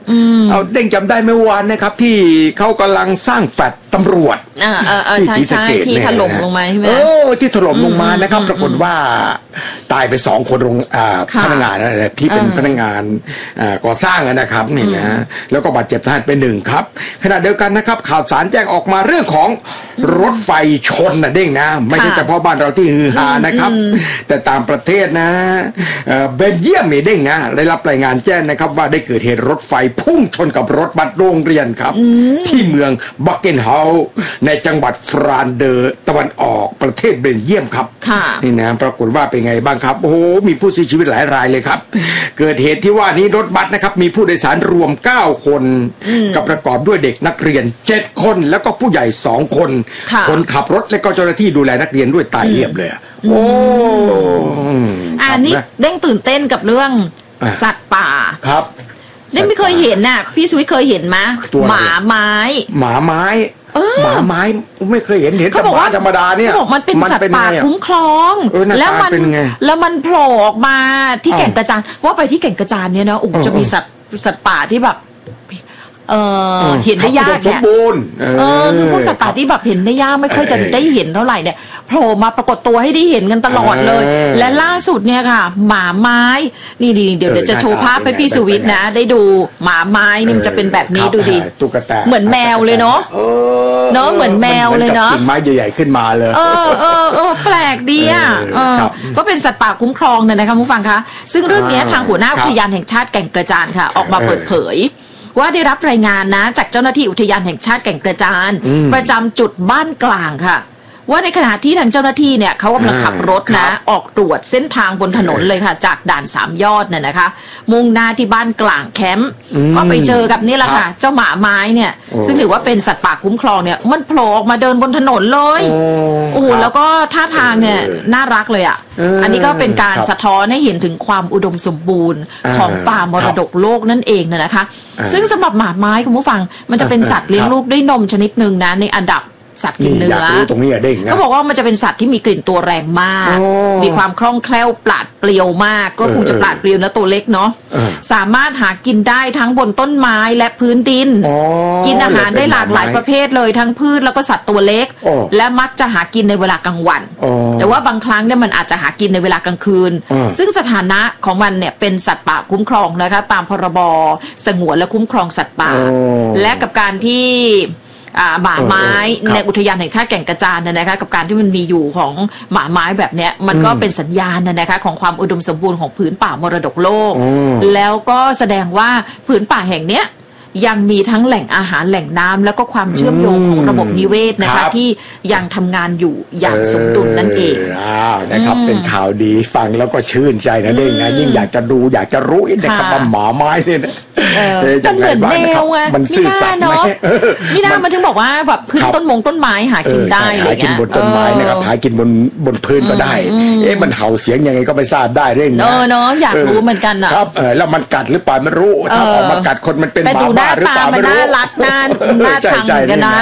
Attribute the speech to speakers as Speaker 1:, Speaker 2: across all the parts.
Speaker 1: เอาเด้งจำได้เมื่อวานนะครับที่เขากำลังสร้างแฟลตตำรวจที่ศรีสะเกษ
Speaker 2: ที่ถล่มลงมาใช่ไหม
Speaker 1: ที่ถล่มลงมานะครับปรากฏว่าตายไป2 คนพนักงานที่เป็นพนักงานก่อสร้างนะครับนี่นะแล้วก็บาดเจ็บสาหัสไป1ครับขณะเดียวกันนะครับข่าวสารแจ้งออกมาเรื่องของรถไฟชนนะเด้งนะไม่ใช่เฉพาะบ้านเราที่ฮือฮานะครับแต่ต่างประเทศนะเบลเยียมนี่เด้งนะได้รับรายงานแจ้งนะครับว่าได้เกิดเหตุรถไฟพุ่งชนกับรถบัสโรงเรียนครับที่เมืองบักเกนเฮาในจังหวัดฟรานเดอร์ตะวันออกประเทศเบลเยียมครับนี่นะปรากฏว่าเป็นไงบ้างครับโอ้โหมีผู้เสียชีวิตหลายรายเลยครับเกิดเหตุที่ว่านี้รถบัสนะครับมีผู้โดยสารรวม9 คนกับประกอบด้วยเด็กนักเรียน7 คนแล้วก็ผู้ใหญ่2 คนคนขับรถและก็เจ้าหน้าที่ดูแลนักเรียนด้วยตายเรียบเลยโอ้
Speaker 2: นี่เด้งตื่นเต้นกับเรื่องสัตว์ป่า
Speaker 1: ครับ
Speaker 2: ได้ไม่เคยเห็นน่ะพี่สวิทเคยเห็นไหมหมาไม้
Speaker 1: หมาไม้ไม่เคยเห็นแต่หมาธรรมดาเนี่ย
Speaker 2: เขาบอกมันเป็นสัตว์ป่าคุ้มครองแล้วมันโผล่ออกมาที่แก่งกระจานว่าไปที่แก่งกระจานเนี่ยนะจะมีสัตว์ป่าที่แบบเห็นได้ยากเนี่ยคือพวกสัตว์ป่าที่แบบเห็นได้ยากไม่ค่อยจะได้เห็นเท่าไหร่เนี่ยโผล่มาปรากฏตัวให้ได้เห็นกันตลอดเลยและล่าสุดเนี่ยค่ะหมาไม้นี่เดี๋ยวจะโชว์ภาพให้พี่สุวิทย์นะได้ดูหมาไม้นี่มันจะเป็นแบบนี้ดูดิเหมือนแมวเลยเนาะเหมือนแมวเลยเนาะ
Speaker 1: กิ่งไม้ใหญ่ๆขึ้นมาเลย
Speaker 2: แปลกดีอ่ะก็เป็นสัตว์ป่าคุ้มครองนะคะผู้ฟังคะซึ่งเรื่องนี้ทางหัวหน้าอุทยานแห่งชาติแก่งกระจานค่ะออกมาเปิดเผยว่าได้รับรายงานนะจากเจ้าหน้าที่อุทยานแห่งชาติแก่งกระจานประจำจุดบ้านกลางค่ะว่าในขณะที่ทางเจ้าหน้าที่เนี่ยเขากำลังขับรถนะออกตรวจเส้นทางบนถนนเลยค่ะจากด่าน3 ยอดเนี่ยนะคะมุ่งหน้าที่บ้านกลางแคมป์ก็ไปเจอกับนี่แหละค่ะเจ้าหมาไม้เนี่ยซึ่งถือว่าเป็นสัตว์ป่าคุ้มครองเนี่ยมันโผล่ออกมาเดินบนถนนเลยโอ้โหแล้วก็ท่าทางเนี่ยน่ารักเลยอ่ะอันนี้ก็เป็นการสะท้อนให้เห็นถึงความอุดมสมบูรณ์ของป่ามรดกโลกนั่นเองนะคะซึ่งสำหรับหมาไม้คุณผู้ฟังมันจะเป็นสัตว์เลี้ยงลูกด้วยนมชนิดหนึ่งนะในอันดับสัตว์กินเนื้อ
Speaker 1: ตรงนี้เด้งนะ
Speaker 2: เขาบอกว่ามันจะเป็นสัตว์ที่มีกลิ่นตัวแรงมากมีความคล่องแคล่วปราดเปรียวมากก็คงจะปราดเปรียวนะตัวเล็กเนาะสามารถหากินได้ทั้งบนต้นไม้และพื้นดินกินอาหารได้หลากหลายประเภทเลยทั้งพืชแล้วก็สัตว์ตัวเล็กและมักจะหากินในเวลากลางวันแต่ว่าบางครั้งเนี่ยมันอาจจะหากินในเวลากลางคืนซึ่งสถานะของมันเนี่ยเป็นสัตว์ป่าคุ้มครองนะคะตามพรบสงวนและคุ้มครองสัตว์ป่าและกับการที่หมาไม้ในอุทยานแห่งชาติแก่งกระจานนะคะกับการที่มันมีอยู่ของหมาไม้แบบเนี้ยมันก็เป็นสัญญาณนะคะของความอุดมสมบูรณ์ของผืนป่ามรดกโลกแล้วก็แสดงว่าผืนป่าแห่งเนี้ยยังมีทั้งแหล่งอาหารแหล่งน้ำแล้วก็ความเชื่อมโยงของระบบนิเวศนะคะที่ยังทำงานอยู่อย่างสมดุลนั่นเอง
Speaker 1: นะครับเป็นข่าวดีฟังแล้วก็ชื่นใจนะเด้งนะยิ่งอยากจะดูอยากจะรู้นะครับว่าหมาไม้เนี่ย
Speaker 2: มันเหมือนแมวไง
Speaker 1: มันซื่อสัตย์ไหม
Speaker 2: มิน่ามันถึงบอกว่าแบบพื้นต้นไม้หากินได้อะไรเงี้ย
Speaker 1: หากินบนต้นไม้นะครับหากินบนพื้นก็ได้มันเห่าเสียงยังไงก็ไม่ทราบได้เรื่องนะ
Speaker 2: เนาะอยากรู้เหมือนกัน
Speaker 1: นะครับแล้วมันกัดหรือเปล่าไม่รู้ถ้าออกมากัดคนมันเป็นหมาบ้าหรือเปล่าไม่รู้
Speaker 2: น่ารักน่าชังกันนะ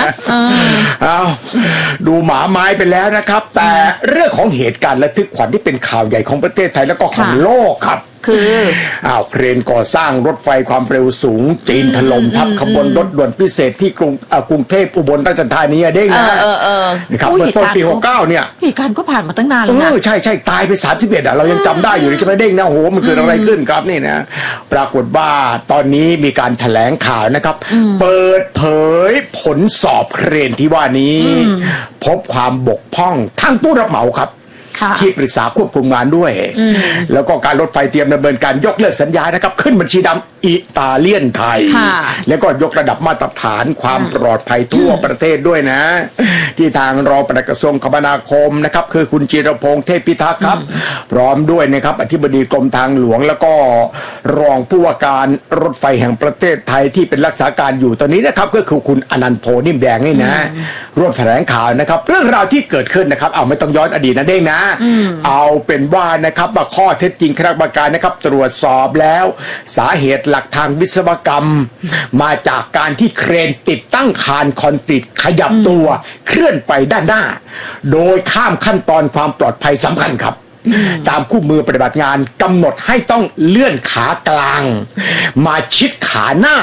Speaker 1: ดูหมาไม้ไปแล้วนะครับแต่เรื่องของเหตุการณ์ระทึกขวัญที่เป็นข่าวใหญ่ของประเทศไทยแล้วก็ของโลกครับ
Speaker 2: คือ
Speaker 1: เครนก่อสร้างรถไฟความเร็วสูงจีนถล่มทับขบวนรถด่วนพิเศษที่กรุงเทพอุบลราชธานีเด้งนะครับเมื่อต้นปี69เนี่ย
Speaker 2: เหตุการณ์ก็ผ่านมาตั้งนานแล้วนะ
Speaker 1: ใช่ตายไป31เรายังจำได้อยู่ใช่ไหมเด้งนะโหมันเกิดอะไรขึ้นครับนี่นะปรากฏว่าตอนนี้มีการแถลงข่าวนะครับเปิดเผยผลสอบเครนที่ว่านี้พบความบกพร่องทั้งผู้รับเหมาครับที่ปรึกษาควบคุมงานด้วยแล้วก็การรถไฟเตรียมดำเนินการยกเลิกสัญญานะครับขึ้นบัญชีดำอิตาเลียนไทยแล้วก็ยกระดับมาตรฐานความปลอดภัยทั่วประเทศด้วยนะที่ทางรองปลัดกระทรวงคมนาคมนะครับคือคุณจิรพงษ์เทพพิทักษ์ครับพร้อมด้วยนะครับอธิบดีกรมทางหลวงแล้วก็รองผู้ว่าการรถไฟแห่งประเทศไทยที่เป็นรักษาการอยู่ตอนนี้นะครับก็คือคุณอนันต์โพนิ่มแดงนี่นะร่วมแถลงข่าวนะครับเรื่องราวที่เกิดขึ้นนะครับไม่ต้องย้อนอดีตนะเด้งนะเอาเป็นว่านะครับว่าข้อเท็จจริงคณะกรรมการนะครับตรวจสอบแล้วสาเหตุหลักทางวิศวกรรมมาจากการที่เครนติดตั้งคานคอนกรีตขยับตัวเคลื่อนไปด้านหน้าโดยข้ามขั้นตอนความปลอดภัยสำคัญครับตามคู่มือปฏิบัติงานกำหนดให้ต้องเลื่อนขากลางมาชิดขาหน้า